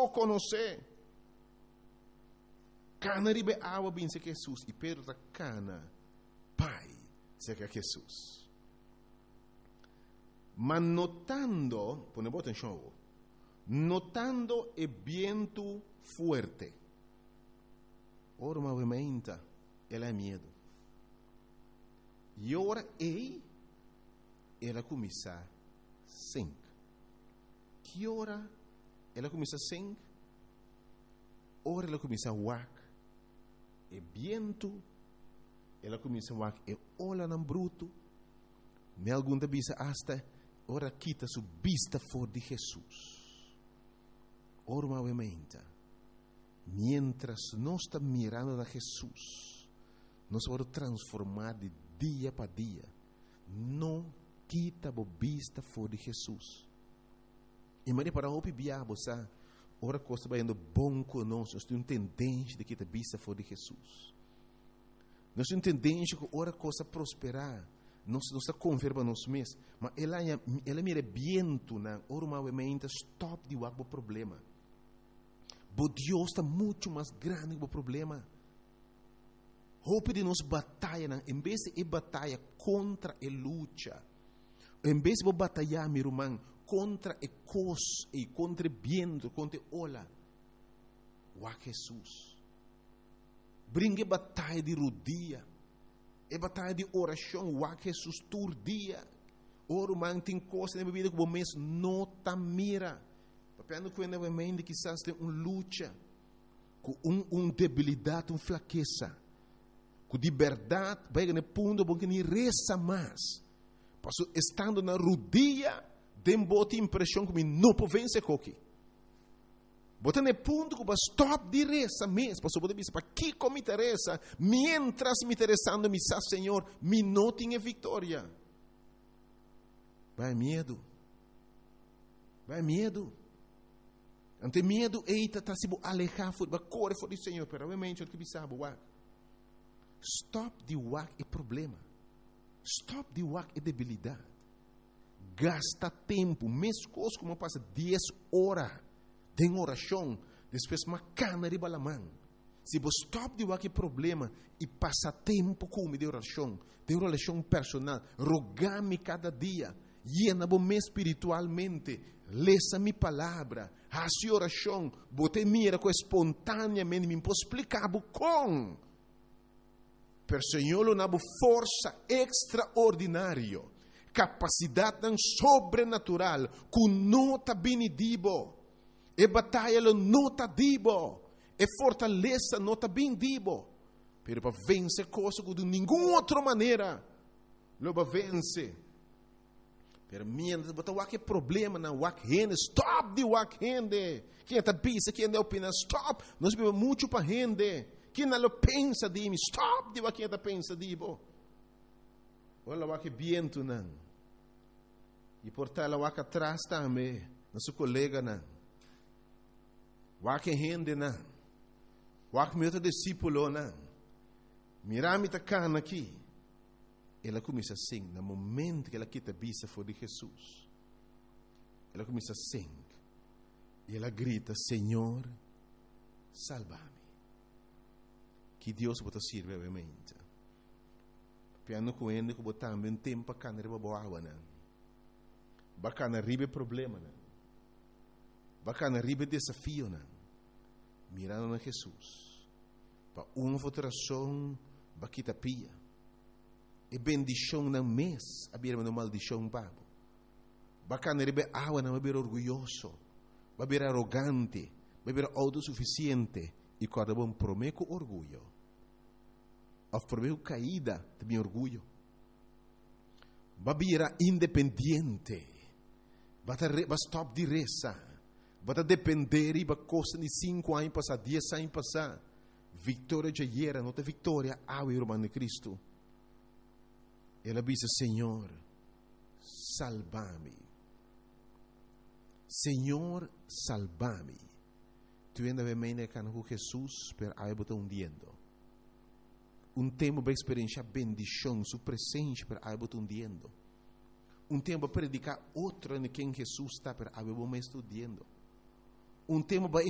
só conhecer. Cana ribe água bem se Jesus. E Pedro está cana. Pai, se que Jesus. Mas notando, põe boa atenção, notando o vento forte. Ora, movimenta, ela é medo. E ora, ela começa a sing. Que hora ela começa a sing? Ora, ela começa a wak. E vento, ela começa a wak. E olha no bruto. Me alguma vez hasta, ora, quita sua vista fora de Jesus. Ora, movimenta. Mientras nós estamos mirando a Jesus, nós vamos transformar de dia para dia. Não quita a vista fora de Jesus. E Maria para o biabo, sabe? Ora, costa vai indo bom conosco. Nós temos tendência de quitar a vista fora de Jesus. Nós temos tendência que ora costa prosperar. Nós está confirmando nós mesmos. Mas ela mira viento, na ora movimenta, stop de o problema. Mas Deus está muito mais grande que o problema. Roupa de nós batalha, em vez de batalha contra a luta, em vez de batalhar, meu irmão, contra a coisa e contra o vento, contra a ola, o Jesus. Brinque batalha de rodia, e batalha de oração, o Jesus todo dia. Ora, irmão, tem coisa na vida que o mês não está mira. Papendo que o mente quizás tem luta, com debilidade, uma fraqueza, com de verdade, vai no ponto bom que nem reza mais. Passo estando na rodia, tem boa impressão que não pode vencer coque. Bota no ponto que vai stop de reza mesmo. Passo pode dizer para que como me interessa, mientras me interessando me sabe Senhor, me não tinha vitória. Vai medo. Vai medo. Ante medo, eita, está se alejar, vai correr fora do Senhor, pero realmente, o que sabe, stop de wak é problema. Stop de wak é debilidade. Gasta tempo, mesmo coisa como passa 10 horas de oração, depois uma cana de balamão. Se você stop de wak é problema e passa tempo com de oração personal, rogar-me cada dia, llena-me espiritualmente, leça minha palavra, faça oração, bote mira com espontaneamente, me posso explicar com. Per Senhor, na força extraordinária, capacidade sobrenatural, com nota benedibo, e batalha nota dibo, e fortaleza nota bendibo, pero para vencer coisa de nenhuma outra maneira, lo para vencer. Pero mientras botar o problema na wak rende, stop de wak rende. Quem está pensa, quem está opina, stop. Nós vivemos muito para rende. Quem não pensa de mim, stop de wak está pensa de bo. Olha o wak viento não. E portar o wak atrás também, nosso colega não. Wak rende não. Wak meu discípulo não. Mirame tá cana aqui. Ela começa a sing, no momento que ela quita a vista fora de Jesus. Ela começa a sing. E ela grita, Senhor, salva-me. Que Deus pode servir, obviamente. Piano com ele, que botar também tempo para canar a boa, não. Bacana ribe problema, não. Bacana ribe desafio, não. Mirando a Jesus. Para uma votação, baquita pia. E bendição não mês, abrir uma maldição babo. Bacana rebe água não beber orgulhoso, beber arrogante, beber autossuficiente e cada bom prometo orgulho. Of prometo caída de meu orgulho. Beber independente, bata stop de reza, bata depender e costa de 5 anos passar, 10 anos passar. Vitória já era, não tem vitória, ao irmão de Cristo. Ela disse, Senhor, salva-me. Senhor, salva-me. Tu ainda vem com Jesus, pero aí botou hundiendo. Tempo para experienciar bendição, sua presença, pero aí botou hundiendo. Tempo para predicar outro em quem Jesus está, pero aí botou estudando. Tempo para